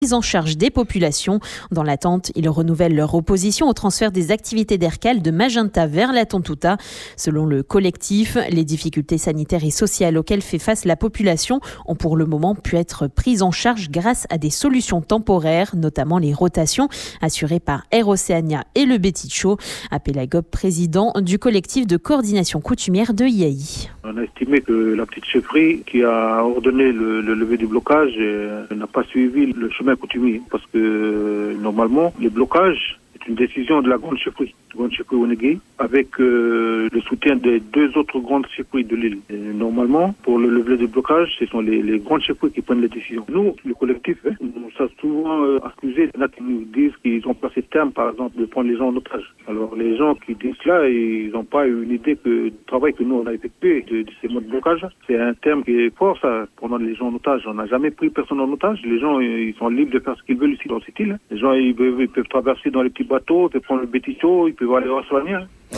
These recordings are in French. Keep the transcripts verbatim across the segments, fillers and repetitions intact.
prise en charge des populations. Dans l'attente, ils renouvellent leur opposition au transfert des activités d'Ercal de Magenta vers la Tontouta. Selon le collectif, les difficultés sanitaires et sociales auxquelles fait face la population ont pour le moment pu être prises en charge grâce à des solutions temporaires, notamment les rotations assurées par Air Océania et le Betitcho. Apélagop, président du collectif de coordination coutumière de I A I. On a estimé que la petite chefferie qui a ordonné le, le lever du blocage euh, n'a pas suivi le chemin coutumier parce que euh, normalement les blocages c'est une décision de la grande chefferie, la grande chefferie Onegui, avec euh, le soutien des deux autres grandes chefferies de l'île. Et normalement, pour le lever du blocage, ce sont les, les grandes chefferies qui prennent les décisions. Nous, le collectif, hein, on s'est souvent euh, accusé. Il y en a qui nous disent qu'ils ont placé terme, par exemple, de prendre les gens en otage. Alors les gens qui disent cela, ils n'ont pas une idée que le travail que nous on a effectué de, de ces modes de blocage, c'est un terme qui est fort, ça, prendre les gens en otage. On n'a jamais pris personne en otage. Les gens, ils sont libres de faire ce qu'ils veulent ici dans cette île. Les gens, ils peuvent, ils peuvent traverser dans les petits bateaux, ils peuvent prendre le Betitcho, ils peuvent aller au soigner.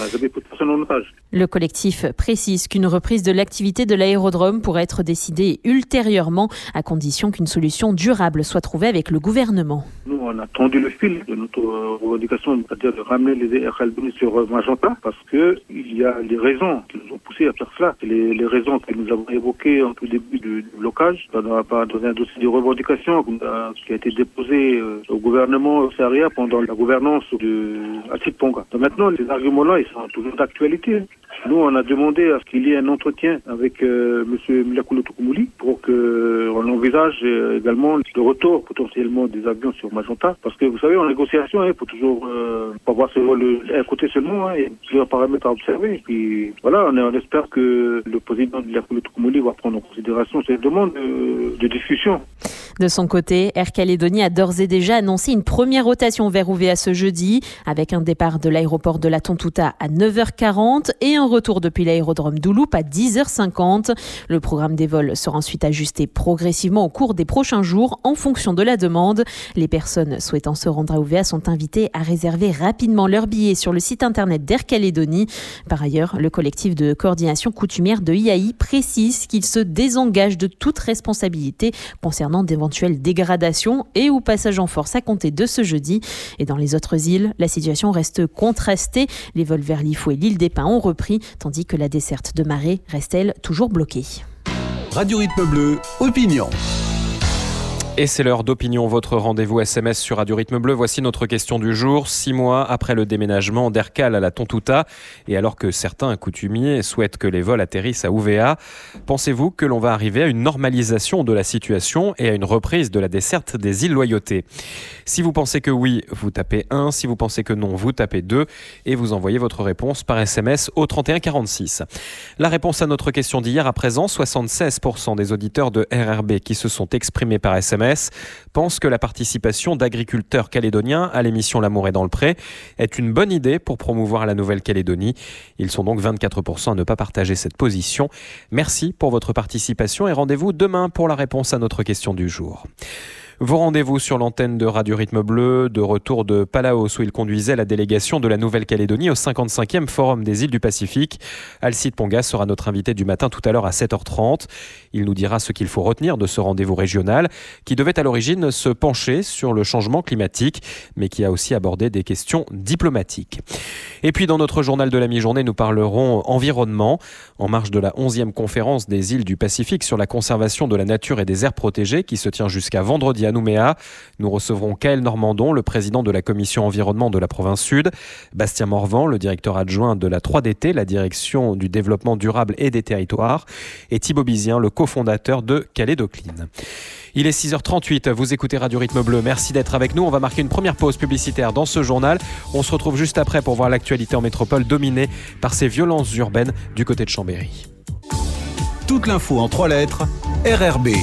Le collectif précise qu'une reprise de l'activité de l'aérodrome pourrait être décidée ultérieurement, à condition qu'une solution durable soit trouvée avec le gouvernement. Nous, on a tendu le fil de notre revendication, c'est-à-dire de ramener les Erkalbini sur Magenta, parce que il y a des raisons qui nous ont poussé à faire cela. Les, les raisons que nous avons évoquées en tout début du, du blocage, dans, dans un dossier de revendication qui a été déposé au gouvernement Saria pendant la gouvernance de Alcide Ponga. Donc maintenant, les arguments-là, ils sont toujours d'actualité. Nous, on a demandé à ce qu'il y ait un entretien avec euh, M. Mliakoulou Toukoumoli pour qu'on envisage euh, également le retour potentiellement des avions sur Magenta. Parce que vous savez, en négociation, il hein, faut toujours euh, pas voir seulement le, un côté seulement, hein, il y a plusieurs paramètres à observer. Et puis voilà, on, on espère que le président Mliakoulou Toukoumoli va prendre en considération cette demande de, de discussion. De son côté, Air Calédonie a d'ores et déjà annoncé une première rotation vers Ouvéa ce jeudi, avec un départ de l'aéroport de la Tontouta à neuf heures quarante et un retour depuis l'aérodrome d'Ouloup à dix heures cinquante. Le programme des vols sera ensuite ajusté progressivement au cours des prochains jours en fonction de la demande. Les personnes souhaitant se rendre à Ouvéa sont invitées à réserver rapidement leur billet sur le site internet d'Air Calédonie. Par ailleurs, le collectif de coordination coutumière de I A I précise qu'il se désengage de toute responsabilité concernant des éventuelle dégradation et ou passage en force à compter de ce jeudi. Et dans les autres îles, la situation reste contrastée. Les vols vers Lifou et l'île des Pins ont repris, tandis que la desserte de Marée reste, elle, toujours bloquée. Radio Rythme Bleu, opinion. Et c'est l'heure d'opinion, votre rendez-vous S M S sur Radio Rythme Bleu. Voici notre question du jour. Six mois après le déménagement d'Ercal à la Tontouta, et alors que certains coutumiers souhaitent que les vols atterrissent à Ouvéa, pensez-vous que l'on va arriver à une normalisation de la situation et à une reprise de la desserte des îles Loyauté ? Si vous pensez que oui, vous tapez un. Si vous pensez que non, vous tapez deux. Et vous envoyez votre réponse par S M S au trente et un quarante-six. La réponse à notre question d'hier à présent, soixante-seize pour cent des auditeurs de R R B qui se sont exprimés par S M S pensent que la participation d'agriculteurs calédoniens à l'émission L'amour est dans le pré est une bonne idée pour promouvoir la Nouvelle-Calédonie. Ils sont donc vingt-quatre pour cent à ne pas partager cette position. Merci pour votre participation et rendez-vous demain pour la réponse à notre question du jour. Vos rendez-vous sur l'antenne de Radio Rythme Bleu, de retour de Palaos où il conduisait la délégation de la Nouvelle-Calédonie au cinquante-cinquième Forum des îles du Pacifique. Alcide Ponga sera notre invité du matin tout à l'heure à sept heures trente. Il nous dira ce qu'il faut retenir de ce rendez-vous régional qui devait à l'origine se pencher sur le changement climatique, mais qui a aussi abordé des questions diplomatiques. Et puis dans notre journal de la mi-journée, nous parlerons environnement. En marge de la onzième conférence des îles du Pacifique sur la conservation de la nature et des aires protégées qui se tient jusqu'à vendredi à Nouméa, nous recevrons Kaël Normandon, le président de la commission environnement de la province Sud, Bastien Morvan, le directeur adjoint de la trois D T, la direction du développement durable et des territoires, et Thibaut Bizien, le cofondateur de Calédocline. Il est six heures trente-huit, vous écoutez Radio Rythme Bleu, merci d'être avec nous. On va marquer une première pause publicitaire dans ce journal. On se retrouve juste après pour voir l'actualité en métropole dominée par ces violences urbaines du côté de Chambéry. Toute l'info en trois lettres, R R B.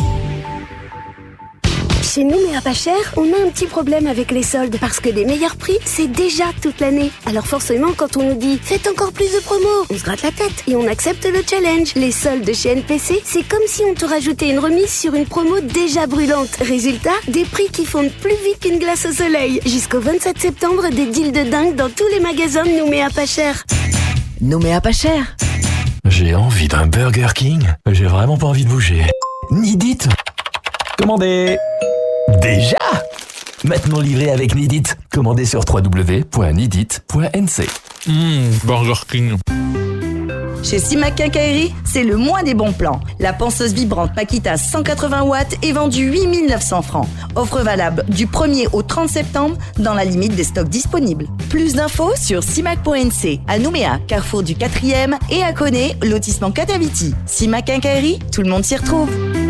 Chez nous, mais à pas cher, on a un petit problème avec les soldes parce que les meilleurs prix, c'est déjà toute l'année. Alors forcément, quand on nous dit « faites encore plus de promos », on se gratte la tête et on accepte le challenge. Les soldes chez N P C, c'est comme si on te rajoutait une remise sur une promo déjà brûlante. Résultat, des prix qui fondent plus vite qu'une glace au soleil. Jusqu'au vingt-sept septembre, des deals de dingue dans tous les magasins de nous, mais à pas cher. Nous, mais à pas cher. J'ai envie d'un Burger King. J'ai vraiment pas envie de bouger. Ni dites. Commandez. Déjà ? Maintenant livré avec Nidit. Commandez sur w w w point nidit point n c. Mmh, Burger King. Chez Simac Quincaillerie, c'est le mois des bons plans. La ponceuse vibrante Makita cent quatre-vingts watts est vendue huit mille neuf cents francs. Offre valable du premier au trente septembre dans la limite des stocks disponibles. Plus d'infos sur simac point n c, à Nouméa, carrefour du quatrième, et à Koné, lotissement Kataviti. Simac Quincaillerie, tout le monde s'y retrouve.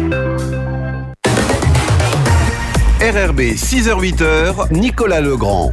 R R B six heures huit heures, Nicolas Legrand.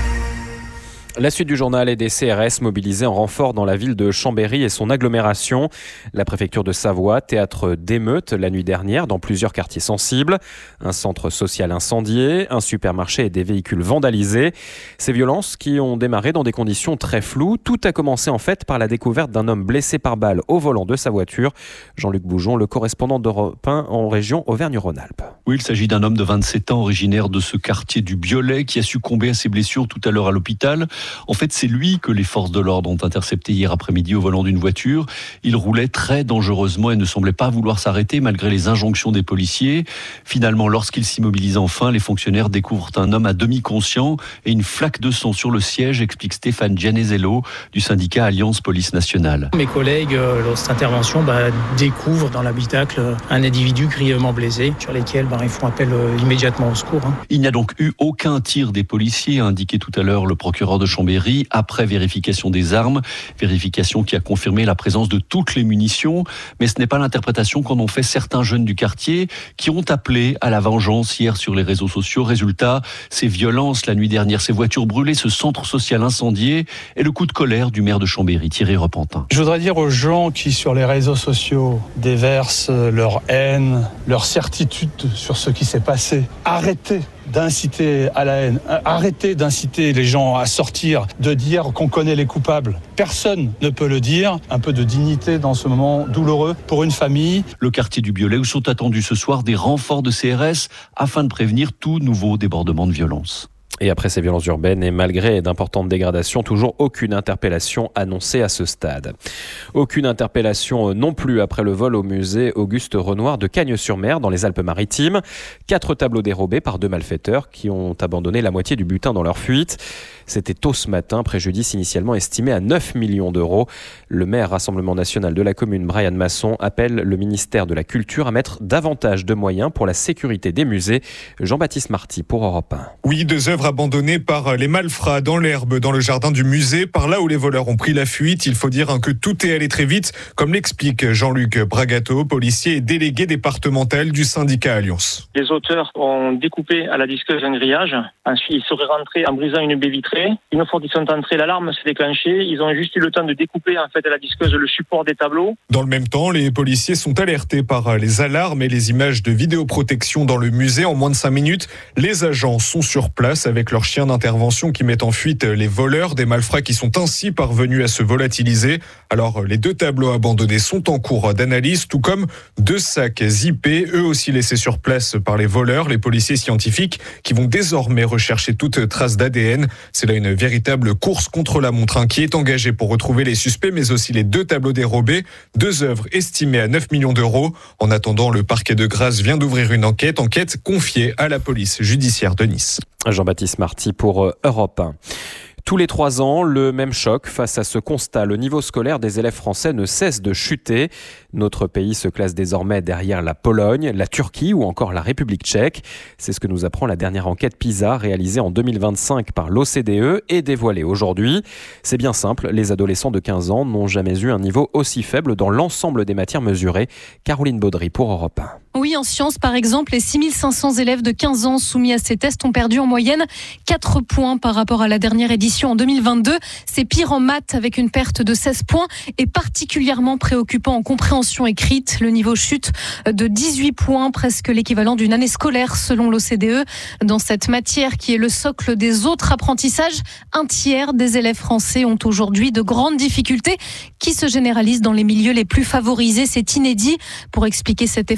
La suite du journal est des C R S mobilisés en renfort dans la ville de Chambéry et son agglomération. La préfecture de Savoie, théâtre d'émeutes la nuit dernière dans plusieurs quartiers sensibles. Un centre social incendié, un supermarché et des véhicules vandalisés. Ces violences qui ont démarré dans des conditions très floues. Tout a commencé en fait par la découverte d'un homme blessé par balle au volant de sa voiture. Jean-Luc Boujon, le correspondant d'Europe un en région Auvergne-Rhône-Alpes. Oui, il s'agit d'un homme de vingt-sept ans originaire de ce quartier du Biolay qui a succombé à ses blessures tout à l'heure à l'hôpital. En fait, c'est lui que les forces de l'ordre ont intercepté hier après-midi au volant d'une voiture. Il roulait très dangereusement et ne semblait pas vouloir s'arrêter malgré les injonctions des policiers. Finalement, lorsqu'il s'immobilise enfin, les fonctionnaires découvrent un homme à demi conscient et une flaque de sang sur le siège, explique Stéphane Gianezello du syndicat Alliance Police Nationale. Mes collègues, lors de cette intervention, bah, découvrent dans l'habitacle un individu grièvement blessé sur lesquels bah, ils font appel euh, immédiatement au secours. Hein. Il n'y a donc eu aucun tir des policiers, a indiqué tout à l'heure le procureur de Chambéry, après vérification des armes, vérification qui a confirmé la présence de toutes les munitions. Mais ce n'est pas l'interprétation qu'en ont fait certains jeunes du quartier qui ont appelé à la vengeance hier sur les réseaux sociaux. Résultat, ces violences la nuit dernière, ces voitures brûlées, ce centre social incendié et le coup de colère du maire de Chambéry, Thierry Repentin. Je voudrais dire aux gens qui sur les réseaux sociaux déversent leur haine, leur certitude sur ce qui s'est passé, arrêtez d'inciter à la haine, arrêtez d'inciter les gens à sortir, de dire qu'on connaît les coupables. Personne ne peut le dire. Un peu de dignité dans ce moment douloureux pour une famille. Le quartier du Biolay où sont attendus ce soir des renforts de C R S afin de prévenir tout nouveau débordement de violence. Et après ces violences urbaines et malgré d'importantes dégradations, toujours aucune interpellation annoncée à ce stade. Aucune interpellation non plus après le vol au musée Auguste Renoir de Cagnes-sur-Mer dans les Alpes-Maritimes. Quatre tableaux dérobés par deux malfaiteurs qui ont abandonné la moitié du butin dans leur fuite. C'était tôt ce matin, préjudice initialement estimé à neuf millions d'euros. Le maire Rassemblement National de la commune, Brian Masson, appelle le ministère de la Culture à mettre davantage de moyens pour la sécurité des musées. Jean-Baptiste Marty pour Europe un. Oui, deux œuvres abandonnées par les malfrats dans l'herbe, dans le jardin du musée, par là où les voleurs ont pris la fuite. Il faut dire que tout est allé très vite, comme l'explique Jean-Luc Bragato, policier et délégué départemental du syndicat Alliance. Les auteurs ont découpé à la disqueuse un grillage. Ensuite, ils seraient rentrés en brisant une baie vitrée. Une fois qu'ils sont entrés, l'alarme s'est déclenchée. Ils ont juste eu le temps de découper en fait à la disqueuse le support des tableaux. Dans le même temps, les policiers sont alertés par les alarmes et les images de vidéoprotection dans le musée. En moins de cinq minutes, les agents sont sur place avec leurs chiens d'intervention qui mettent en fuite les voleurs, des malfrats qui sont ainsi parvenus à se volatiliser. Alors, les deux tableaux abandonnés sont en cours d'analyse, tout comme deux sacs zippés, eux aussi laissés sur place par les voleurs, les policiers scientifiques qui vont désormais rechercher toute trace d'A D N. C'est là une véritable course contre la montre hein, qui est engagée pour retrouver les suspects, mais aussi les deux tableaux dérobés, deux œuvres estimées à neuf millions d'euros. En attendant, le parquet de Grasse vient d'ouvrir une enquête, enquête confiée à la police judiciaire de Nice. Jean-Baptiste Marty pour Europe un. Tous les trois ans, le même choc face à ce constat. Le niveau scolaire des élèves français ne cesse de chuter. Notre pays se classe désormais derrière la Pologne, la Turquie ou encore la République tchèque. C'est ce que nous apprend la dernière enquête PISA réalisée en deux mille vingt-cinq par l'O C D E et dévoilée aujourd'hui. C'est bien simple, les adolescents de quinze ans n'ont jamais eu un niveau aussi faible dans l'ensemble des matières mesurées. Caroline Baudry pour Europe un. Oui, en sciences, par exemple, les six mille cinq cents élèves de quinze ans soumis à ces tests ont perdu en moyenne quatre points par rapport à la dernière édition en deux mille vingt-deux. C'est pire en maths avec une perte de seize points et particulièrement préoccupant en compréhension écrite. Le niveau chute de dix-huit points, presque l'équivalent d'une année scolaire selon l'O C D E. Dans cette matière qui est le socle des autres apprentissages, un tiers des élèves français ont aujourd'hui de grandes difficultés qui se généralisent dans les milieux les plus favorisés. C'est inédit. Pour expliquer cet effondrement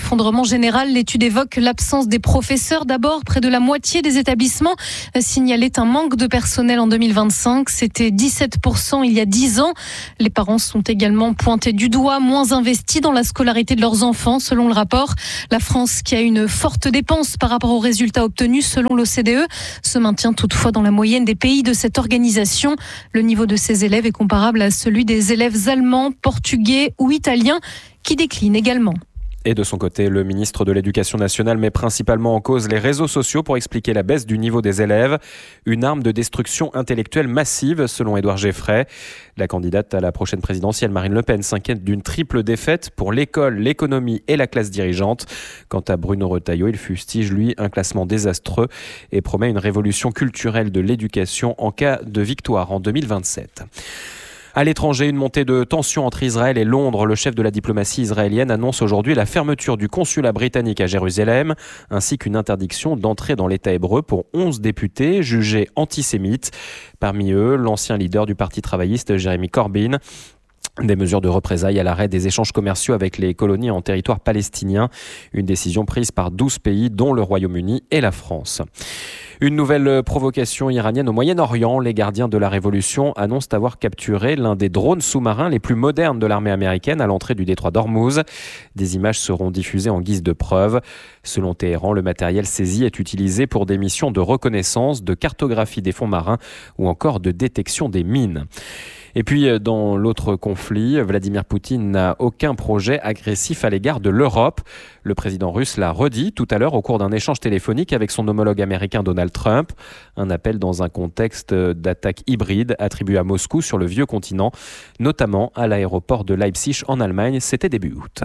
général, l'étude évoque l'absence des professeurs. D'abord, près de la moitié des établissements signalaient un manque de personnel en deux mille vingt-cinq. C'était dix-sept pour cent il y a dix ans. Les parents sont également pointés du doigt, moins investis dans la scolarité de leurs enfants, selon le rapport. La France, qui a une forte dépense par rapport aux résultats obtenus, selon l'O C D E, se maintient toutefois dans la moyenne des pays de cette organisation. Le niveau de ces élèves est comparable à celui des élèves allemands, portugais ou italiens, qui déclinent également. Et de son côté, le ministre de l'Éducation nationale met principalement en cause les réseaux sociaux pour expliquer la baisse du niveau des élèves. Une arme de destruction intellectuelle massive, selon Édouard Geffray. La candidate à la prochaine présidentielle, Marine Le Pen, s'inquiète d'une triple défaite pour l'école, l'économie et la classe dirigeante. Quant à Bruno Retailleau, il fustige, lui, un classement désastreux et promet une révolution culturelle de l'éducation en cas de victoire en deux mille vingt-sept. À l'étranger, une montée de tensions entre Israël et Londres. Le chef de la diplomatie israélienne annonce aujourd'hui la fermeture du consulat britannique à Jérusalem, ainsi qu'une interdiction d'entrer dans l'État hébreu pour onze députés jugés antisémites. Parmi eux, l'ancien leader du Parti travailliste, Jeremy Corbyn. Des mesures de représailles à l'arrêt des échanges commerciaux avec les colonies en territoire palestinien. Une décision prise par douze pays, dont le Royaume-Uni et la France. Une nouvelle provocation iranienne au Moyen-Orient. Les gardiens de la Révolution annoncent avoir capturé l'un des drones sous-marins les plus modernes de l'armée américaine à l'entrée du détroit d'Ormuz. Des images seront diffusées en guise de preuve. Selon Téhéran, le matériel saisi est utilisé pour des missions de reconnaissance, de cartographie des fonds marins ou encore de détection des mines. Et puis, dans l'autre conflit, Vladimir Poutine n'a aucun projet agressif à l'égard de l'Europe. Le président russe l'a redit tout à l'heure au cours d'un échange téléphonique avec son homologue américain Donald Trump. Un appel dans un contexte d'attaque hybride attribué à Moscou sur le vieux continent, notamment à l'aéroport de Leipzig en Allemagne. C'était début août.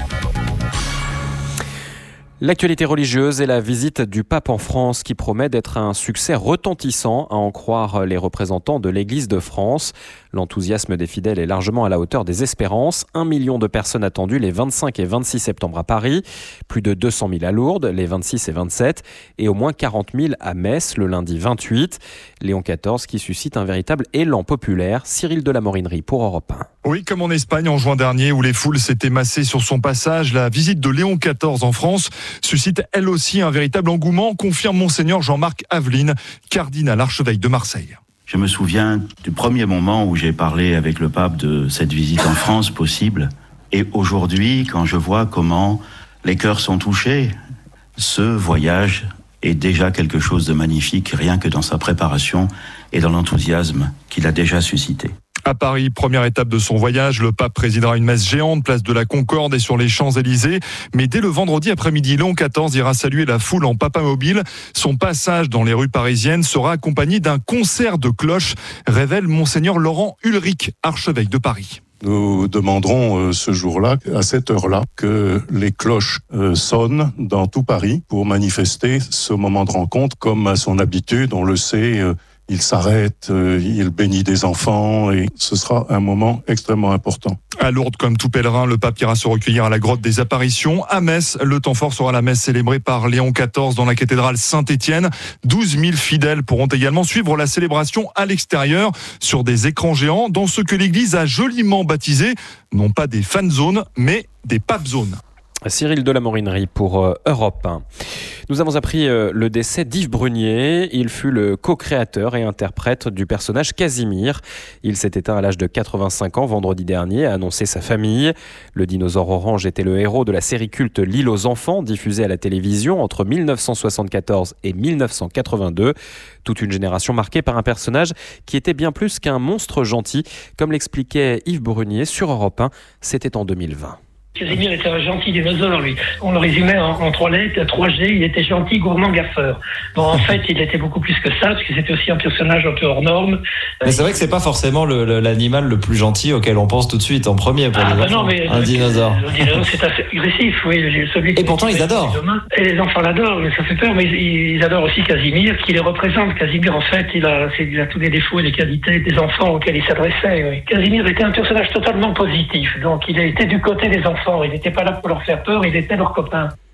L'actualité religieuse et la visite du pape en France qui promet d'être un succès retentissant, à en croire les représentants de l'Église de France. L'enthousiasme des fidèles est largement à la hauteur des espérances. Un million de personnes attendues les vingt-cinq et vingt-six septembre à Paris, plus de deux cent mille à Lourdes les vingt-six et vingt-sept et au moins quarante mille à Metz le lundi vingt-huit. Léon quatorze qui suscite un véritable élan populaire. Cyril de la Morinerie pour Europe un. Oui, comme en Espagne en juin dernier où les foules s'étaient massées sur son passage, la visite de Léon quatorze en France suscite elle aussi un véritable engouement, confirme Monseigneur Jean-Marc Aveline, cardinal archevêque de Marseille. Je me souviens du premier moment où j'ai parlé avec le pape de cette visite en France possible. Et aujourd'hui, quand je vois comment les cœurs sont touchés, ce voyage est déjà quelque chose de magnifique, rien que dans sa préparation et dans l'enthousiasme qu'il a déjà suscité. À Paris, première étape de son voyage, le pape présidera une messe géante, place de la Concorde et sur les Champs-Élysées. Mais dès le vendredi après-midi, Léon quatorze ira saluer la foule en papamobile. Son passage dans les rues parisiennes sera accompagné d'un concert de cloches, révèle Monseigneur Laurent Ulrich, archevêque de Paris. Nous demanderons ce jour-là, à cette heure-là, que les cloches sonnent dans tout Paris pour manifester ce moment de rencontre comme à son habitude, on le sait. Il s'arrête, euh, il bénit des enfants et ce sera un moment extrêmement important. À Lourdes, comme tout pèlerin, le pape ira se recueillir à la grotte des apparitions. À Metz, le temps fort sera la messe célébrée par Léon quatorze dans la cathédrale Saint-Étienne. douze mille fidèles pourront également suivre la célébration à l'extérieur sur des écrans géants dans ce que l'Église a joliment baptisé, non pas des fan zones, mais des pape zones. Cyril de la Morinerie pour euh, Europe un. Nous avons appris euh, le décès d'Yves Brunier. Il fut le co-créateur et interprète du personnage Casimir. Il s'est éteint à l'âge de quatre-vingt-cinq ans vendredi dernier, a annoncé sa famille. Le dinosaure orange était le héros de la série culte L'île aux enfants, diffusée à la télévision entre mille neuf cent soixante-quatorze et mille neuf cent quatre-vingt-deux. Toute une génération marquée par un personnage qui était bien plus qu'un monstre gentil, comme l'expliquait Yves Brunier sur Europe un. C'était en deux mille vingt. Casimir était un gentil dinosaure, lui. On le résumait en, en trois lettres, trois G, il était gentil, gourmand, gaffeur. Bon, en fait, il était beaucoup plus que ça, parce que c'était aussi un personnage un peu hors norme. Mais c'est vrai que c'est pas forcément le, le, l'animal le plus gentil auquel on pense tout de suite en premier pour ah, les bah enfants. Non, mais un le, dinosaure. Le dinosaure, c'est assez agressif, oui. Celui Et pourtant, ils adorent. Et les enfants l'adorent, mais ça fait peur, mais ils, ils adorent aussi Casimir, qui les représente. Casimir, en fait, il a, c'est, il a tous les défauts et les qualités des enfants auxquels il s'adressait. Oui. Casimir était un personnage totalement positif, donc il était du côté des enfants, il n'était pas là pour leur faire peur, il était leur copain.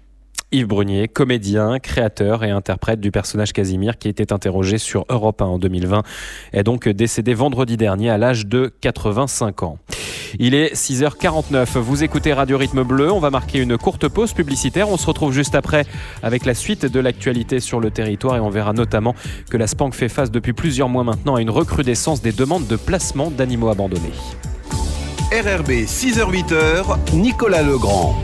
Yves Brunier, comédien, créateur et interprète du personnage Casimir qui était interrogé sur Europe un en deux mille vingt, est donc décédé vendredi dernier à l'âge de quatre-vingt-cinq ans. Il est six heures quarante-neuf, vous écoutez Radio Rythme Bleu, on va marquer une courte pause publicitaire, on se retrouve juste après avec la suite de l'actualité sur le territoire et on verra notamment que la Spank fait face depuis plusieurs mois maintenant à une recrudescence des demandes de placement d'animaux abandonnés. R R B six heures huit, Nicolas Legrand.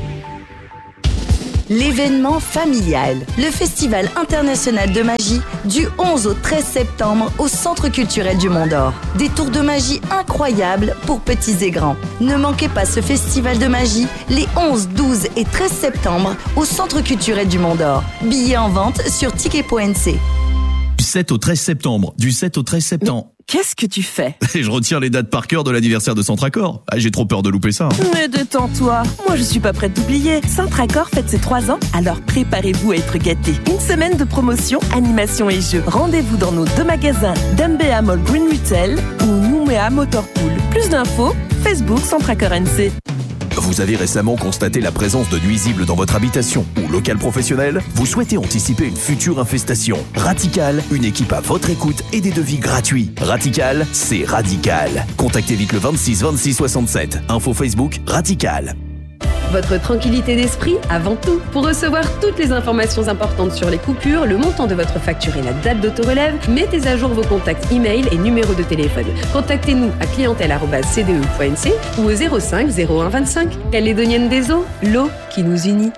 L'événement familial, le Festival international de magie du onze au treize septembre au Centre culturel du Mont d'Or. Des tours de magie incroyables pour petits et grands. Ne manquez pas ce festival de magie les onze, douze et treize septembre au Centre culturel du Mont d'Or. Billets en vente sur ticket point n c. Du sept au treize septembre. Du sept au treize septembre. Mais qu'est-ce que tu fais? Et je retire les dates par cœur de l'anniversaire de Centracor. Ah, j'ai trop peur de louper ça. Mais détends-toi. Moi, je suis pas prête d'oublier. Centracor fête ses trois ans, alors préparez-vous à être gâtés. Une semaine de promotion, animation et jeux. Rendez-vous dans nos deux magasins, Dembéa Mall Green Retail ou Nouméa Motorpool. Plus d'infos, Facebook Centracor N C. Vous avez récemment constaté la présence de nuisibles dans votre habitation ou local professionnel? Vous souhaitez anticiper une future infestation? Ratical, une équipe à votre écoute et des devis gratuits. Ratical, c'est radical. Contactez vite le vingt-six vingt-six soixante-sept. Info Facebook, Ratical. Votre tranquillité d'esprit avant tout. Pour recevoir toutes les informations importantes sur les coupures, le montant de votre facture et la date d'autorelève, mettez à jour vos contacts e-mail et numéros de téléphone. Contactez-nous à clientèle arobase c d e point n c ou au zéro cinq zéro un vingt-cinq. Calédonienne des eaux, l'eau qui nous unit.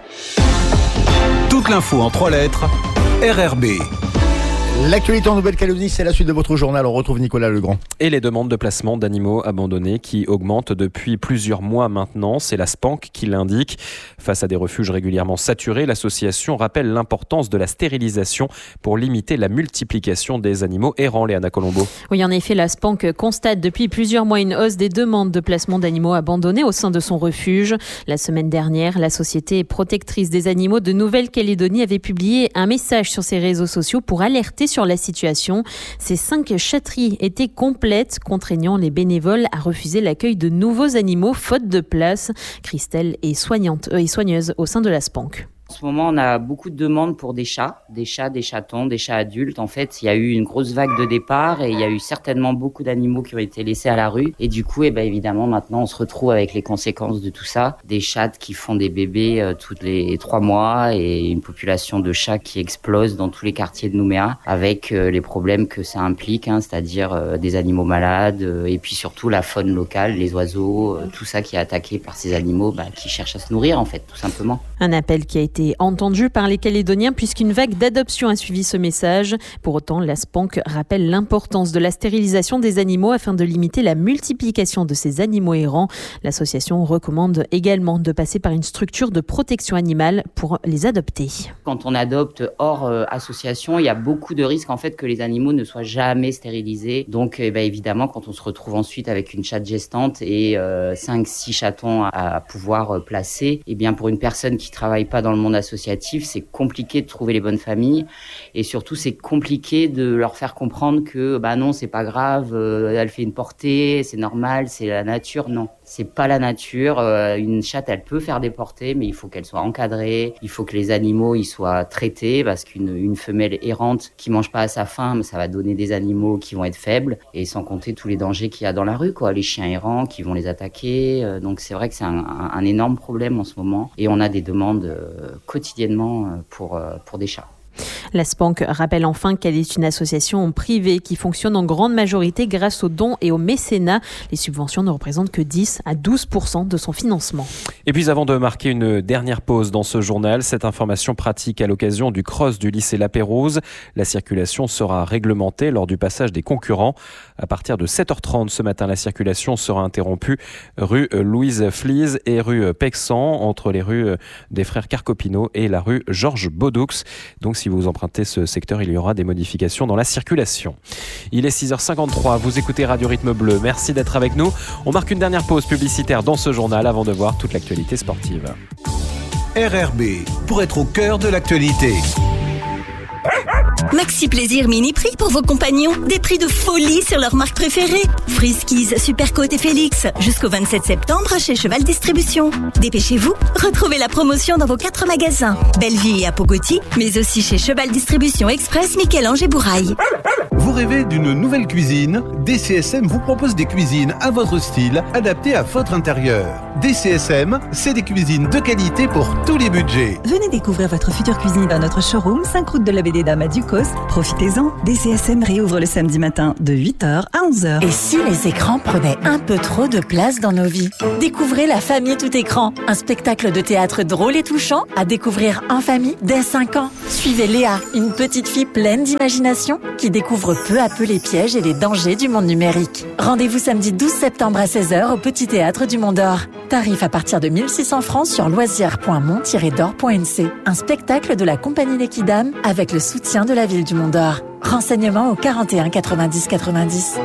Toute l'info en trois lettres, R R B. L'actualité en Nouvelle-Calédonie, c'est la suite de votre journal. On retrouve Nicolas Legrand. Et les demandes de placement d'animaux abandonnés qui augmentent depuis plusieurs mois maintenant. C'est la Spank qui l'indique. Face à des refuges régulièrement saturés, l'association rappelle l'importance de la stérilisation pour limiter la multiplication des animaux errants. Léana Colombo. Oui, en effet, la Spank constate depuis plusieurs mois une hausse des demandes de placement d'animaux abandonnés au sein de son refuge. La semaine dernière, la Société protectrice des animaux de Nouvelle-Calédonie avait publié un message sur ses réseaux sociaux pour alerter sur la situation. Ces cinq chatteries étaient complètes, contraignant les bénévoles à refuser l'accueil de nouveaux animaux faute de place. Christelle est soignante euh, et soigneuse au sein de la Spank. En ce moment, on a beaucoup de demandes pour des chats, des chats, des chatons, des chats adultes. En fait, il y a eu une grosse vague de départ et il y a eu certainement beaucoup d'animaux qui ont été laissés à la rue. Et du coup, eh ben, évidemment, maintenant, on se retrouve avec les conséquences de tout ça. Des chats qui font des bébés euh, tous les trois mois et une population de chats qui explose dans tous les quartiers de Nouméa avec euh, les problèmes que ça implique, hein, c'est-à-dire euh, des animaux malades euh, et puis surtout la faune locale, les oiseaux, euh, tout ça qui est attaqué par ces animaux bah, qui cherchent à se nourrir, en fait, tout simplement. Un appel qui a été entendu par les Calédoniens puisqu'une vague d'adoption a suivi ce message. Pour autant, la Spank rappelle l'importance de la stérilisation des animaux afin de limiter la multiplication de ces animaux errants. L'association recommande également de passer par une structure de protection animale pour les adopter. Quand on adopte hors euh, association, il y a beaucoup de risques en fait que les animaux ne soient jamais stérilisés. Donc eh ben, évidemment, quand on se retrouve ensuite avec une chatte gestante et euh, cinq six chatons à, à pouvoir euh, placer, eh bien pour une personne qui travaille pas dans le monde associatif, c'est compliqué de trouver les bonnes familles et surtout c'est compliqué de leur faire comprendre que bah non, c'est pas grave, euh, elle fait une portée, c'est normal, c'est la nature. Non, c'est pas la nature. Euh, une chatte, elle peut faire des portées, mais il faut qu'elle soit encadrée, il faut que les animaux ils soient traités parce qu'une une femelle errante qui mange pas à sa faim, ça va donner des animaux qui vont être faibles et sans compter tous les dangers qu'il y a dans la rue, quoi, les chiens errants qui vont les attaquer. Euh, donc c'est vrai que c'est un, un, un énorme problème en ce moment et on a des demandes euh, quotidiennement pour, pour des chats. La Spank rappelle enfin qu'elle est une association privée qui fonctionne en grande majorité grâce aux dons et au mécénat. Les subventions ne représentent que dix à douze pour cent de son financement. Et puis avant de marquer une dernière pause dans ce journal, cette information pratique à l'occasion du cross du lycée La Pérouse. La circulation sera réglementée lors du passage des concurrents. À partir de sept heures trente ce matin, la circulation sera interrompue rue Louise Flies et rue Pexan, entre les rues des frères Carcopino et la rue Georges Baudoux. Donc si vous empruntez ce secteur, il y aura des modifications dans la circulation. Il est six heures cinquante-trois, vous écoutez Radio Rythme Bleu. Merci d'être avec nous. On marque une dernière pause publicitaire dans ce journal avant de voir toute l'actualité sportive. R R B, pour être au cœur de l'actualité. Maxi Plaisir mini prix pour vos compagnons. Des prix de folie sur leurs marques préférées. Friskies, Supercoat et Félix. Jusqu'au vingt-sept septembre chez Cheval Distribution. Dépêchez-vous, retrouvez la promotion dans vos quatre magasins. Belleville et Apogoti, mais aussi chez Cheval Distribution Express, Michel-Ange et Bourail. Vous rêvez d'une nouvelle cuisine? D C S M vous propose des cuisines à votre style, adaptées à votre intérieur. D C S M, c'est des cuisines de qualité pour tous les budgets. Venez découvrir votre future cuisine dans notre showroom, cinq route de la B D Dames à Ducos. Profitez-en, D C S M réouvre le samedi matin de huit heures à onze heures. Et si les écrans prenaient un peu trop de place dans nos vies? Découvrez La Famille Tout Écran, un spectacle de théâtre drôle et touchant à découvrir en famille dès cinq ans. Suivez Léa, une petite fille pleine d'imagination qui découvre peu à peu les pièges et les dangers du monde numérique. Rendez-vous samedi douze septembre à seize heures au Petit Théâtre du Mont d'Or. Tarif à partir de mille six cents francs sur loisirs point mont tiret d'or point n c. Un spectacle de la compagnie L'Équidame avec le soutien de la ville du Mont d'Or. Renseignements au quarante et un quatre-vingt-dix quatre-vingt-dix.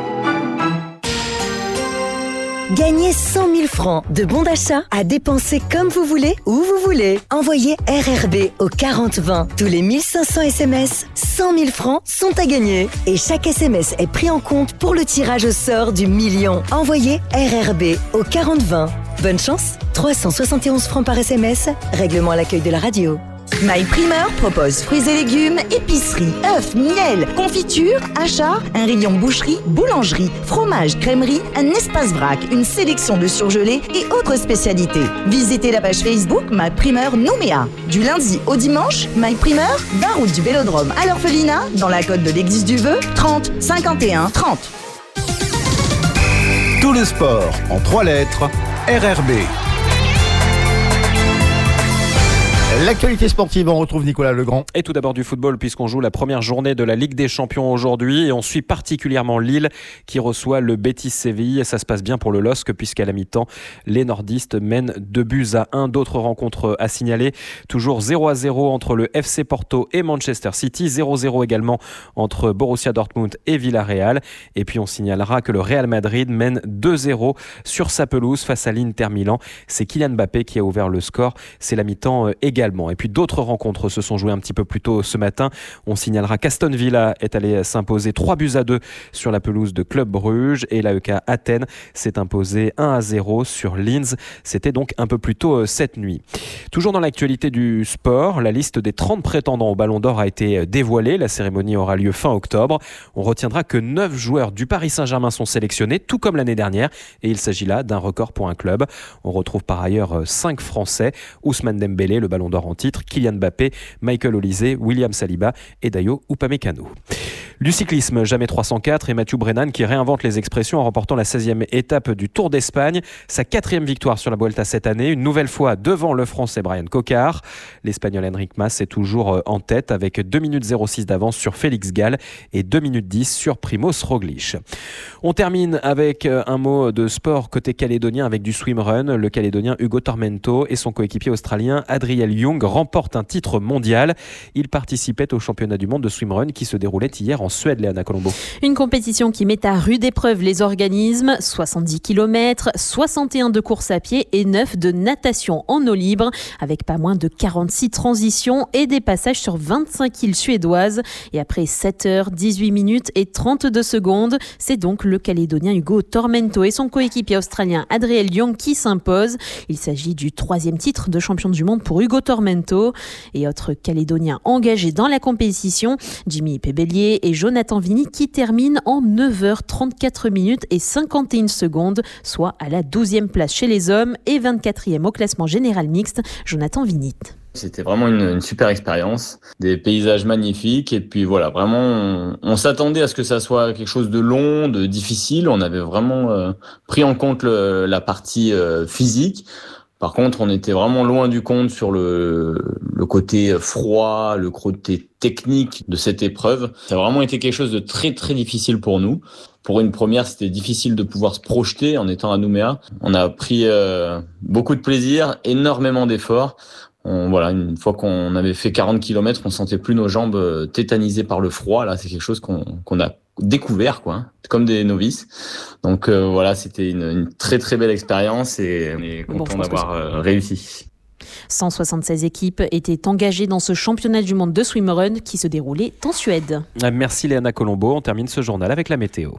Gagnez cent mille francs de bons d'achat à dépenser comme vous voulez, où vous voulez. Envoyez R R B au quarante vingt. Tous les mille cinq cents S M S, cent mille francs sont à gagner. Et chaque S M S est pris en compte pour le tirage au sort du million. Envoyez R R B au quarante vingt. Bonne chance, trois cent soixante et onze francs par S M S. Règlement à l'accueil de la radio. My Primeur propose fruits et légumes, épicerie, œufs, miel, confiture, achats, un rayon boucherie, boulangerie, fromage, crèmerie, un espace vrac, une sélection de surgelés et autres spécialités. Visitez la page Facebook My Primeur Nouméa. Du lundi au dimanche, My Primeur, vingt route du Vélodrome à l'Orphelinat, dans la côte de l'Église du Vœu, trente cinquante et un trente. Tout le sport en trois lettres, R R B. L'actualité sportive, on retrouve Nicolas Legrand. Et tout d'abord du football, puisqu'on joue la première journée de la Ligue des Champions aujourd'hui. Et on suit particulièrement Lille qui reçoit le Betis Séville. Et ça se passe bien pour le L O S C, puisqu'à la mi-temps, les nordistes mènent deux buts à un. D'autres rencontres à signaler. Toujours zéro à zéro entre le F C Porto et Manchester City. zéro à zéro également entre Borussia Dortmund et Villarreal. Et puis on signalera que le Real Madrid mène deux zéro sur sa pelouse face à l'Inter Milan. C'est Kylian Mbappé qui a ouvert le score. C'est la mi-temps également. Et puis d'autres rencontres se sont jouées un petit peu plus tôt ce matin. On signalera qu'Aston Villa est allé s'imposer trois buts à deux sur la pelouse de Club Bruges et l'A E K Athènes s'est imposé un à zéro sur Linz. C'était donc un peu plus tôt cette nuit. Toujours dans l'actualité du sport, la liste des trente prétendants au Ballon d'Or a été dévoilée. La cérémonie aura lieu fin octobre. On retiendra que neuf joueurs du Paris Saint-Germain sont sélectionnés, tout comme l'année dernière. Et il s'agit là d'un record pour un club. On retrouve par ailleurs cinq Français. Ousmane Dembélé, le Ballon d'Or en titre, Kylian Mbappé, Michael Olise, William Saliba et Dayo Upamecano. Du cyclisme, jamais trois cent quatre et Mathieu Brennan qui réinvente les expressions en remportant la seizième étape du Tour d'Espagne. Sa quatrième victoire sur la Vuelta cette année, une nouvelle fois devant le Français Brian Cocard. L'Espagnol Enric Mas est toujours en tête avec deux minutes zéro six d'avance sur Félix Gall et deux minutes dix sur Primoz Roglic. On termine avec un mot de sport côté calédonien avec du swimrun. Le Calédonien Hugo Tormento et son coéquipier australien Adriel Young remportent un titre mondial. Ils participaient au championnat du monde de swimrun qui se déroulait hier en Suède, Léana Colombo. Une compétition qui met à rude épreuve les organismes, soixante-dix kilomètres, soixante et un de course à pied et neuf de natation en eau libre, avec pas moins de quarante-six transitions et des passages sur vingt-cinq îles suédoises. Et après sept heures, dix-huit minutes et trente-deux secondes, c'est donc le Calédonien Hugo Tormento et son coéquipier australien Adriel Young qui s'imposent. Il s'agit du troisième titre de champion du monde pour Hugo Tormento. Et autre Calédonien engagé dans la compétition, Jimmy Pébellier et Jonathan Vinny qui terminent en neuf heures trente-quatre minutes et cinquante et une secondes, soit à la douzième place chez les hommes et vingt-quatrième au classement général mixte, Jonathan Vinny. C'était vraiment une, une super expérience, des paysages magnifiques et puis voilà, vraiment on, on s'attendait à ce que ça soit quelque chose de long, de difficile, on avait vraiment euh, pris en compte le, la partie euh, physique. Par contre, on était vraiment loin du compte sur le, le côté froid, le côté technique de cette épreuve. Ça a vraiment été quelque chose de très très difficile pour nous. Pour une première, c'était difficile de pouvoir se projeter en étant à Nouméa. On a pris euh, beaucoup de plaisir, énormément d'efforts. On, voilà, une fois qu'on avait fait quarante kilomètres, on sentait plus nos jambes tétanisées par le froid. Là, c'est quelque chose qu'on, qu'on a découvert, quoi, hein, comme des novices. Donc euh, voilà, c'était une, une très très belle expérience et on est content bon, d'avoir euh, réussi. cent soixante-seize équipes étaient engagées dans ce championnat du monde de swimrun qui se déroulait en Suède. Merci Léana Colombo. On termine ce journal avec la météo.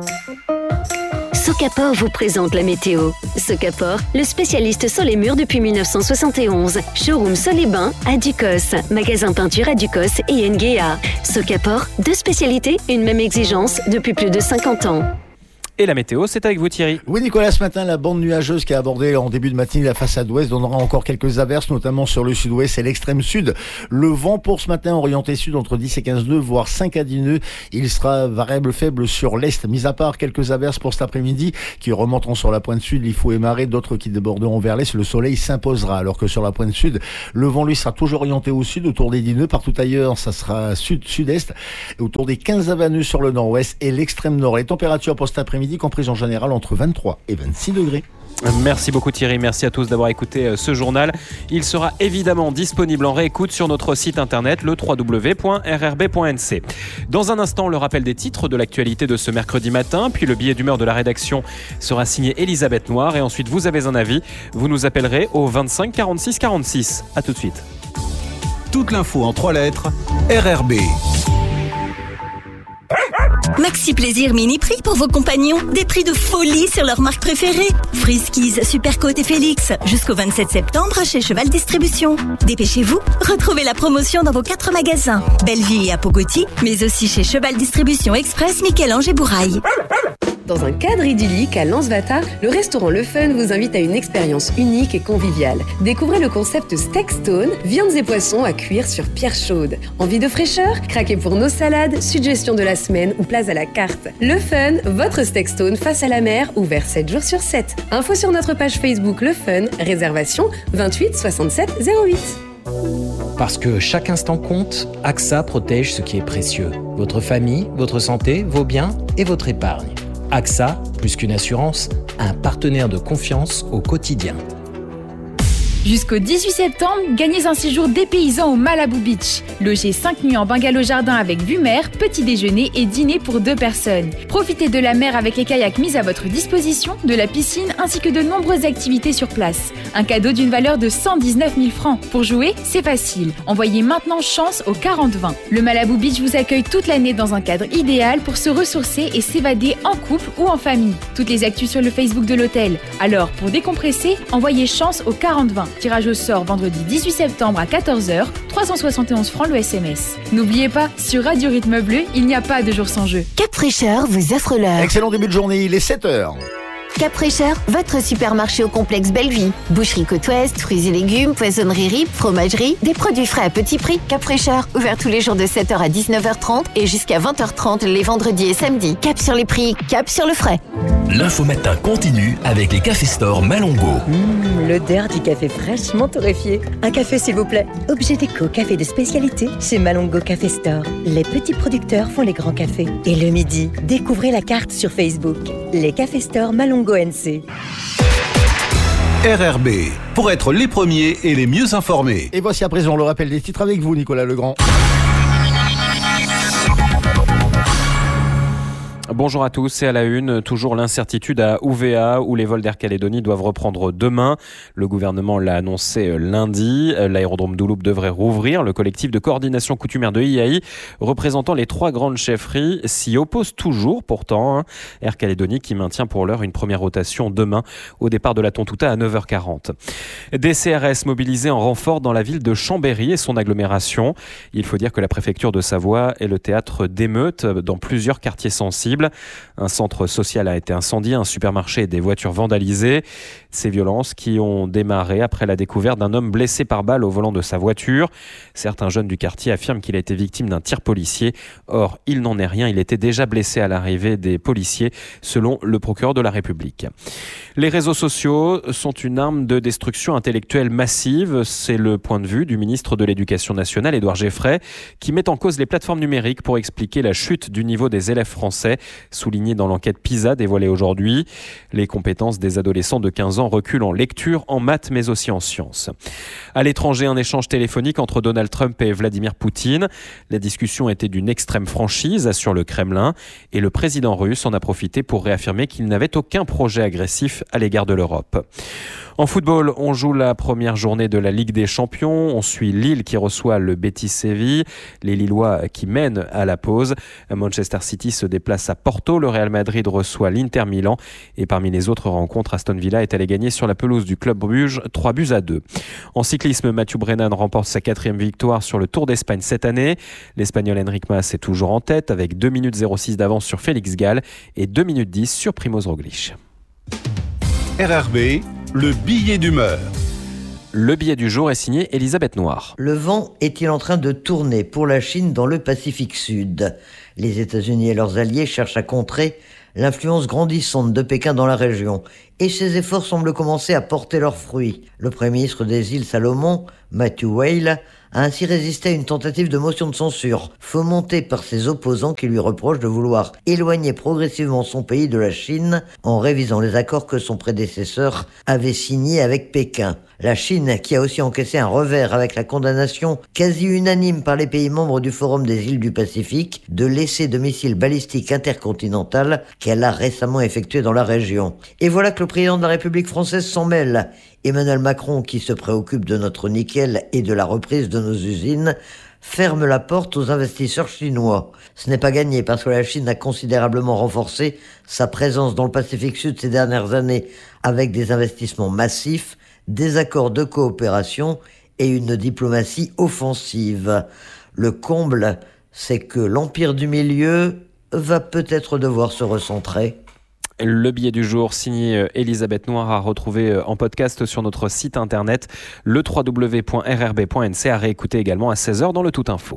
Socapor vous présente la météo. Socapor, le spécialiste sur les murs depuis mille neuf cent soixante et onze. Showroom Sol et Bain à Ducos. Magasin peinture à Ducos et Nguea. Socapor, deux spécialités, une même exigence depuis plus de cinquante ans. Et la météo, c'est avec vous Thierry. Oui Nicolas, ce matin, la bande nuageuse qui a abordé en début de matinée la façade ouest donnera encore quelques averses, notamment sur le sud-ouest et l'extrême sud. Le vent pour ce matin orienté sud entre dix et quinze nœuds, voire cinq à dix nœuds. Il sera variable faible sur l'est, mis à part quelques averses pour cet après-midi qui remonteront sur la pointe sud, Lifou et Marais, d'autres qui déborderont vers l'est. Le soleil s'imposera, alors que sur la pointe sud, le vent lui sera toujours orienté au sud, autour des dix nœuds. Partout ailleurs, ça sera sud-sud-est, et autour des quinze à vingt nœuds sur le nord-ouest et l'extrême nord. Les températures pour cet après-midi comprises en général entre vingt-trois et vingt-six degrés. Merci beaucoup Thierry, merci à tous d'avoir écouté ce journal. Il sera évidemment disponible en réécoute sur notre site internet le w w w point r r b point n c. Dans un instant, le rappel des titres de l'actualité de ce mercredi matin, puis le billet d'humeur de la rédaction sera signé Elisabeth Noir et ensuite vous avez un avis, vous nous appellerez au vingt-cinq quarante-six quarante-six. A tout de suite. Toute l'info en trois lettres, R R B. Maxi Plaisir Mini Prix pour vos compagnons. Des prix de folie sur leurs marques préférées. Friskies, Supercoat et Félix. Jusqu'au vingt-sept septembre chez Cheval Distribution. Dépêchez-vous, retrouvez la promotion dans vos quatre magasins. Belleville et à Pogoti, mais aussi chez Cheval Distribution Express, Michel-Ange et Bouraille. Dans un cadre idyllique à Lansvata, le restaurant Le Fun vous invite à une expérience unique et conviviale. Découvrez le concept Steak Stone, viandes et poissons à cuire sur pierre chaude. Envie de fraîcheur? Craquez pour nos salades, suggestions de la semaine ou plats à la carte. Le Fun, votre Steak Stone face à la mer, ouvert sept jours sur sept. Info sur notre page Facebook Le Fun, réservation vingt-huit soixante-sept zéro huit. Parce que chaque instant compte, A X A protège ce qui est précieux. Votre famille, votre santé, vos biens et votre épargne. A X A, plus qu'une assurance, un partenaire de confiance au quotidien. Jusqu'au dix-huit septembre, gagnez un séjour dépaysant au Malibu Beach. Logez cinq nuits en bungalow jardin avec vue mer, petit déjeuner et dîner pour deux personnes. Profitez de la mer avec les kayaks mis à votre disposition, de la piscine ainsi que de nombreuses activités sur place. Un cadeau d'une valeur de cent dix-neuf mille francs. Pour jouer, c'est facile. Envoyez maintenant chance au quarante vingt. Le Malibu Beach vous accueille toute l'année dans un cadre idéal pour se ressourcer et s'évader en couple ou en famille. Toutes les actus sur le Facebook de l'hôtel. Alors, pour décompresser, envoyez chance au quarante vingt. Tirage au sort vendredi dix-huit septembre à quatorze heures, trois cent soixante et onze francs le S M S. N'oubliez pas, sur Radio Rythme Bleu, il n'y a pas de jour sans jeu. Cap Fraîcheur vous offre l'heure. Excellent début de journée, il est sept heures. Cap Fraîcheur, votre supermarché au complexe Belleville. Boucherie Côte Ouest, fruits et légumes, poissonnerie Rip, fromagerie, des produits frais à petit prix. Cap Fraîcheur, ouvert tous les jours de sept heures à dix-neuf heures trente et jusqu'à vingt heures trente les vendredis et samedis. Cap sur les prix, cap sur le frais. L'info matin continue avec les Café Store Malongo. Mmh, l'odeur du café fraîchement torréfié. Un café s'il vous plaît. Objet déco, café de spécialité chez Malongo Café Store. Les petits producteurs font les grands cafés. Et le midi, découvrez la carte sur Facebook. Les Café Store Malongo N C. R R B, pour être les premiers et les mieux informés. Et voici à présent le rappel des titres avec vous, Nicolas Legrand. Bonjour à tous, c'est à la une, toujours l'incertitude à Ouvéa où les vols d'Air Calédonie doivent reprendre demain. Le gouvernement l'a annoncé lundi, l'aérodrome d'Ouloup devrait rouvrir. Le collectif de coordination coutumière de I A I, représentant les trois grandes chefferies, s'y oppose toujours pourtant. Hein. Air Calédonie qui maintient pour l'heure une première rotation demain au départ de la Tontouta à neuf heures quarante. Des C R S mobilisés en renfort dans la ville de Chambéry et son agglomération. Il faut dire que la préfecture de Savoie est le théâtre d'émeutes dans plusieurs quartiers sensibles. Un centre social a été incendié, un supermarché et des voitures vandalisées. Ces violences qui ont démarré après la découverte d'un homme blessé par balle au volant de sa voiture. Certains jeunes du quartier affirment qu'il a été victime d'un tir policier. Or, il n'en est rien. Il était déjà blessé à l'arrivée des policiers, selon le procureur de la République. Les réseaux sociaux sont une arme de destruction intellectuelle massive. C'est le point de vue du ministre de l'Éducation nationale, Édouard Geffray, qui met en cause les plateformes numériques pour expliquer la chute du niveau des élèves français, souligné dans l'enquête PISA dévoilée aujourd'hui. Les compétences des adolescents de quinze ans reculent en lecture, en maths, mais aussi en sciences. À l'étranger, un échange téléphonique entre Donald Trump et Vladimir Poutine. La discussion était d'une extrême franchise, assure le Kremlin, et le président russe en a profité pour réaffirmer qu'il n'avait aucun projet agressif à l'égard de l'Europe. En football, on joue la première journée de la Ligue des Champions. On suit Lille qui reçoit le Betis Séville. Les Lillois qui mènent à la pause. Manchester City se déplace à Porto. Le Real Madrid reçoit l'Inter Milan. Et parmi les autres rencontres, Aston Villa est allé gagner sur la pelouse du Club Bruges trois buts à deux. En cyclisme, Mathieu Brennan remporte sa quatrième victoire sur le Tour d'Espagne cette année. L'Espagnol Enric Mas est toujours en tête avec deux minutes zéro six d'avance sur Félix Gall et deux minutes dix sur Primoz Roglic. R R B, le billet d'humeur. Le billet du jour est signé Elisabeth Noir. Le vent est-il en train de tourner pour la Chine dans le Pacifique Sud ? Les États-Unis et leurs alliés cherchent à contrer l'influence grandissante de Pékin dans la région. Et ces efforts semblent commencer à porter leurs fruits. Le Premier ministre des îles Salomon, Matthew Whale, a ainsi résisté à une tentative de motion de censure, fomentée par ses opposants qui lui reprochent de vouloir éloigner progressivement son pays de la Chine en révisant les accords que son prédécesseur avait signés avec Pékin. La Chine, qui a aussi encaissé un revers avec la condamnation quasi unanime par les pays membres du Forum des îles du Pacifique de l'essai de missiles balistiques intercontinental qu'elle a récemment effectué dans la région. Et voilà que le président de la République française s'en mêle. Emmanuel Macron, qui se préoccupe de notre nickel et de la reprise de nos usines, ferme la porte aux investisseurs chinois. Ce n'est pas gagné parce que la Chine a considérablement renforcé sa présence dans le Pacifique Sud ces dernières années avec des investissements massifs, des accords de coopération et une diplomatie offensive. Le comble, c'est que l'Empire du Milieu va peut-être devoir se recentrer. Le billet du jour signé Elisabeth Noir à retrouver en podcast sur notre site internet le w w w point r r b point n c, à réécouter également à seize heures dans le Tout Info.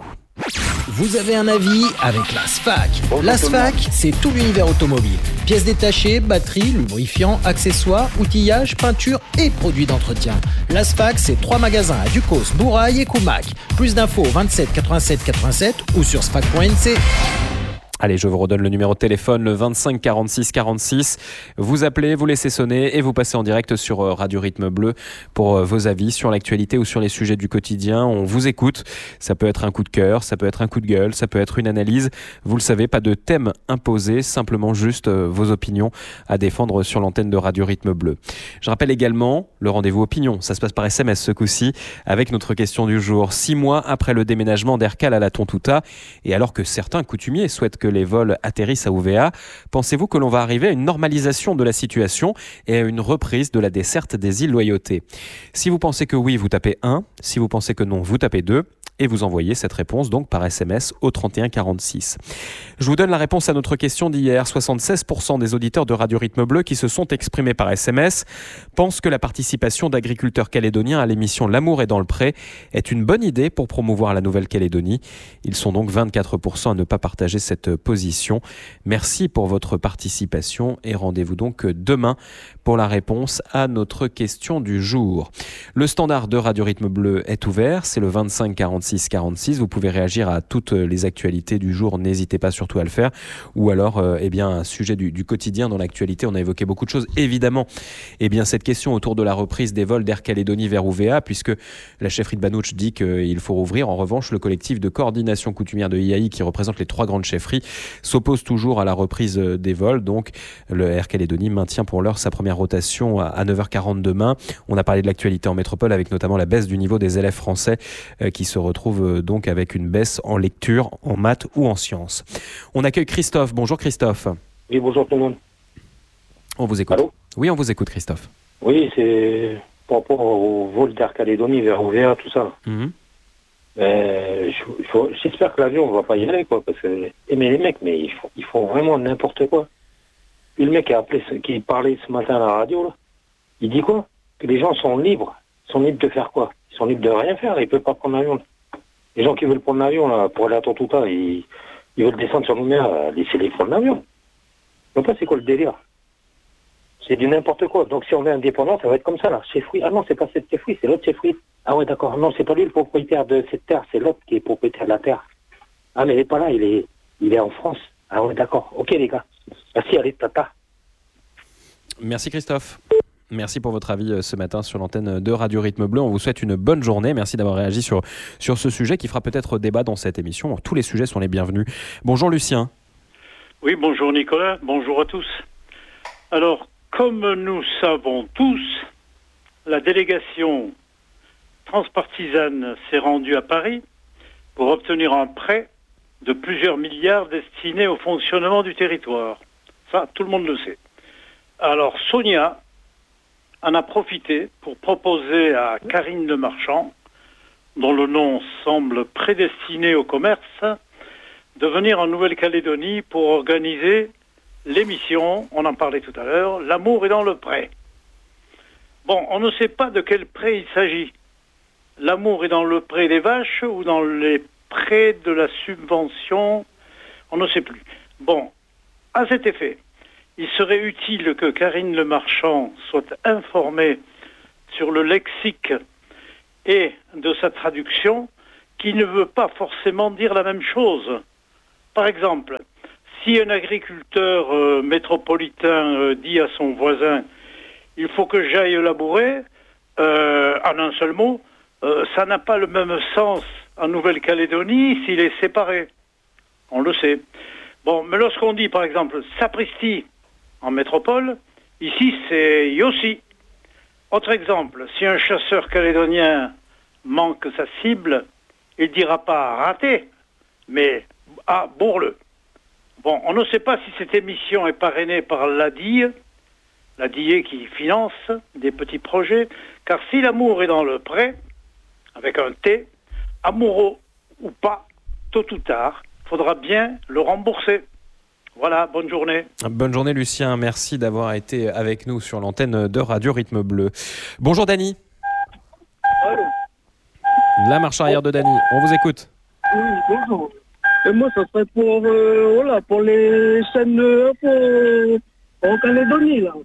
Vous avez un avis avec la S F A C. La S F A C, c'est tout l'univers automobile. Pièces détachées, batteries, lubrifiants, accessoires, outillage, peinture et produits d'entretien. La S F A C, c'est trois magasins à Ducos, Bourail et Coumac. Plus d'infos au vingt-sept quatre-vingt-sept quatre-vingt-sept ou sur s f a c point n c. Allez, je vous redonne le numéro de téléphone, le vingt-cinq quarante-six quarante-six. Vous appelez, vous laissez sonner et vous passez en direct sur Radio Rythme Bleu pour vos avis sur l'actualité ou sur les sujets du quotidien. On vous écoute. Ça peut être un coup de cœur, ça peut être un coup de gueule, ça peut être une analyse. Vous le savez, pas de thème imposé, simplement juste vos opinions à défendre sur l'antenne de Radio Rythme Bleu. Je rappelle également le rendez-vous opinion. Ça se passe par S M S ce coup-ci avec notre question du jour. Six mois après le déménagement d'Ercal à la Tontouta et alors que certains coutumiers souhaitent que les vols atterrissent à Ouvéa, pensez-vous que l'on va arriver à une normalisation de la situation et à une reprise de la desserte des îles Loyauté ? Si vous pensez que oui, vous tapez un. Si vous pensez que non, vous tapez deux. Et vous envoyez cette réponse donc par S M S au trente et un quarante-six. Je vous donne la réponse à notre question d'hier. soixante-seize pour cent des auditeurs de Radio Rythme Bleu qui se sont exprimés par S M S pensent que la participation d'agriculteurs calédoniens à l'émission L'amour est dans le pré est une bonne idée pour promouvoir la Nouvelle-Calédonie. Ils sont donc vingt-quatre pour cent à ne pas partager cette position. Merci pour votre participation et rendez-vous donc demain pour la réponse à notre question du jour. Le standard de Radio Rythme Bleu est ouvert, c'est le vingt-cinq quarante-six quarante-six. Vous pouvez réagir à toutes les actualités du jour, n'hésitez pas surtout à le faire. Ou alors, euh, eh bien, un sujet du, du quotidien dans l'actualité. On a évoqué beaucoup de choses. Évidemment, eh bien, cette question autour de la reprise des vols d'Air Calédonie vers Ouvéa, puisque la chefferie de Banouche dit qu'il faut rouvrir. En revanche, le collectif de coordination coutumière de I A I, qui représente les trois grandes chefferies, s'oppose toujours à la reprise des vols. Donc, le Air Calédonie maintient pour l'heure sa première rotation à neuf heures quarante demain. On a parlé de l'actualité en métropole avec notamment la baisse du niveau des élèves français euh, qui se retrouvent donc avec une baisse en lecture, en maths ou en sciences. On accueille Christophe. Bonjour Christophe. Oui, bonjour tout le monde. On vous écoute. Allô ? Oui, on vous écoute Christophe. Oui, c'est par rapport au vol d'Air Calédonie vers Ouvéa, tout ça. Mm-hmm. Euh, je, je, j'espère que l'avion ne va pas y aller, quoi, parce que mais les mecs, mais ils font, ils font vraiment n'importe quoi. Et le mec qui a appelé, qui parlait ce matin à la radio, là, il dit quoi ? Que les gens sont libres. Ils sont libres de faire quoi ? Ils sont libres de rien faire, ils ne peuvent pas prendre l'avion. Les gens qui veulent prendre l'avion là, pour aller à Tontouta, ils, ils veulent descendre sur Nouméa, laissez-les prendre l'avion. Je ne sais pas c'est quoi le délire. C'est du n'importe quoi. Donc si on est indépendant, ça va être comme ça là. Chefferie. Ah non, c'est pas cette chefferie, c'est l'autre chefferie. Ah ouais, d'accord. Non, c'est pas lui le propriétaire de cette terre, c'est l'autre qui est propriétaire de la terre. Ah mais il n'est pas là, il est, il est en France. Ah ouais, d'accord. Ok les gars. Merci, allez, tata. Merci Christophe. Merci pour votre avis ce matin sur l'antenne de Radio Rythme Bleu. On vous souhaite une bonne journée. Merci d'avoir réagi sur, sur ce sujet qui fera peut-être débat dans cette émission. Tous les sujets sont les bienvenus. Bonjour Lucien. Oui, bonjour Nicolas. Bonjour à tous. Alors, comme nous savons tous, la délégation transpartisane s'est rendue à Paris pour obtenir un prêt de plusieurs milliards destinés au fonctionnement du territoire. Ça, tout le monde le sait. Alors, Sonia en a profité pour proposer à Karine Le Marchand, dont le nom semble prédestiné au commerce, de venir en Nouvelle-Calédonie pour organiser l'émission, on en parlait tout à l'heure, L'amour est dans le pré. Bon, on ne sait pas de quel pré il s'agit. L'amour est dans le pré des vaches ou dans les prêts de la subvention, on ne sait plus. Bon, à cet effet, il serait utile que Karine Le Marchand soit informée sur le lexique et de sa traduction, qui ne veut pas forcément dire la même chose. Par exemple, si un agriculteur euh, métropolitain euh, dit à son voisin « il faut que j'aille labourer euh, », en un seul mot, euh, ça n'a pas le même sens en Nouvelle-Calédonie s'il est séparé. On le sait. Bon, mais lorsqu'on dit par exemple « sapristi » en métropole, ici c'est « yossi ». Autre exemple, si un chasseur calédonien manque sa cible, il ne dira pas « raté », mais « ah, bourre-le ». Bon, on ne sait pas si cette émission est parrainée par l'A D I E, l'A D I E qui finance des petits projets, car si l'amour est dans le pré, avec un T, amoureux ou pas, tôt ou tard, il faudra bien le rembourser. Voilà, bonne journée. Bonne journée Lucien, merci d'avoir été avec nous sur l'antenne de Radio Rythme Bleu. Bonjour Dany. Allô. La marche arrière de Dany, on vous écoute. Oui, bonjour. Et moi, ça serait pour, euh, voilà, pour les chaînes info en Calédonie, là.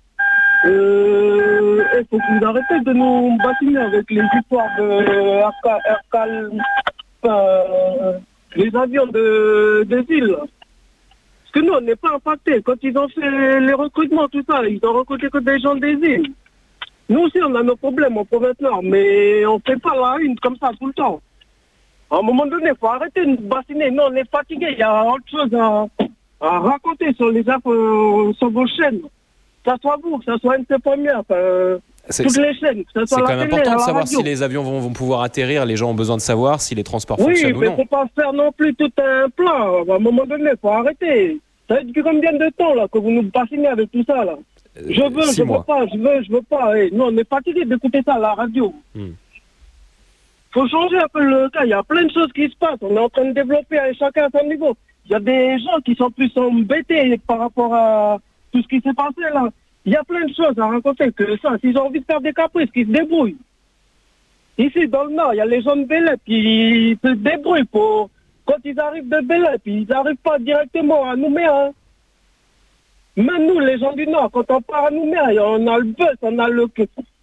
Euh, il faut que vous arrêtez de nous bassiner avec les histoires de Aircal, euh, les avions de, des îles, là. Parce que nous, on n'est pas impactés. Quand ils ont fait les recrutements, tout ça, ils ont recruté que des gens des îles. Nous aussi, on a nos problèmes en province nord, mais on ne fait pas la une comme ça tout le temps. À un moment donné, il faut arrêter de nous bassiner. Nous, on est fatigués. Il y a autre chose à, à raconter sur les infos, sur vos chaînes. Que ça soit vous, que ça soit N C Première, enfin, c'est, toutes les chaînes. Que ça soit c'est la quand même télé, important de la savoir radio. si les avions vont, vont pouvoir atterrir. Les gens ont besoin de savoir si les transports Oui, fonctionnent ou mais non. il ne faut pas faire non plus tout un plan. À un moment donné, il faut arrêter. Ça fait depuis combien de temps là, que vous nous bassinez avec tout ça là? Je veux, six je mois. veux pas, je veux, je veux pas. Hey, nous, on est fatigués d'écouter ça à la radio. Hmm. Faut changer un peu le cas. Il y a plein de choses qui se passent. On est en train de développer à chacun à son niveau. Il y a des gens qui sont plus embêtés par rapport à tout ce qui s'est passé là. Il y a plein de choses à raconter que ça. S'ils ont envie de faire des caprices, qu'ils se débrouillent. Ici, dans le Nord, il y a les gens de Bélep qui se débrouillent pour... Quand ils arrivent de Bélep, ils n'arrivent pas directement à Nouméa. Hein. Même nous, les gens du Nord, quand on part à Nouméa, on a le bus, on a le,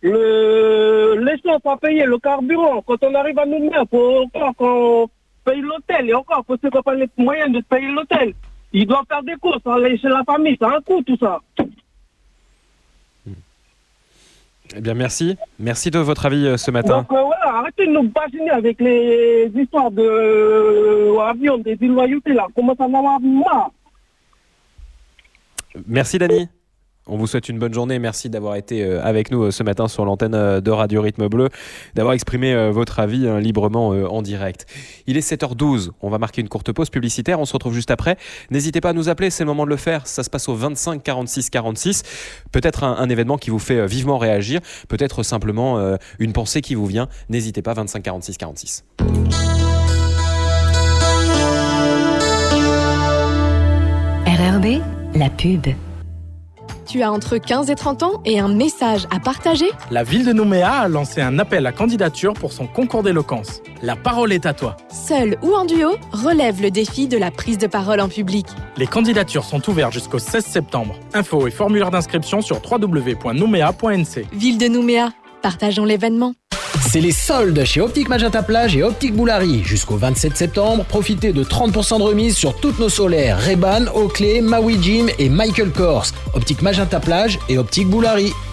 le, l'essence à payer, le carburant. Quand on arrive à Nouméa, il faut encore qu'on paye l'hôtel. Et encore, pour ceux qui n'ont pas les moyens de payer l'hôtel, ils doivent faire des courses, aller chez la famille. Ça a un coût, tout ça. Eh bien, merci. Merci de votre avis euh, ce matin. Donc, euh, voilà, arrêtez de nous bassiner avec les histoires de euh, avions, des illoyautés, là. Comment ça va avoir marre? Merci Dany. On vous souhaite une bonne journée. Merci d'avoir été avec nous ce matin sur l'antenne de Radio Rythme Bleu, d'avoir exprimé votre avis librement en direct. Il est sept heures douze. On va marquer une courte pause publicitaire. On se retrouve juste après. N'hésitez pas à nous appeler. C'est le moment de le faire. Ça se passe au vingt-cinq quarante-six quarante-six. Peut-être un, un événement qui vous fait vivement réagir. Peut-être simplement euh, une pensée qui vous vient. N'hésitez pas. vingt-cinq quarante-six quarante-six. R R B, la pub. Tu as entre quinze et trente ans et un message à partager? La ville de Nouméa a lancé un appel à candidature pour son concours d'éloquence. La parole est à toi. Seul ou en duo, relève le défi de la prise de parole en public. Les candidatures sont ouvertes jusqu'au seize septembre. Infos et formulaire d'inscription sur w w w point nouméa point n c. Ville de Nouméa, partageons l'événement. C'est les soldes chez Optique Magenta Plage et Optique Boulari. Jusqu'au vingt-sept septembre, profitez de trente pour cent de remise sur toutes nos solaires Ray-Ban, Oakley, Maui Jim et Michael Kors. Optique Magenta Plage et Optique Boulari.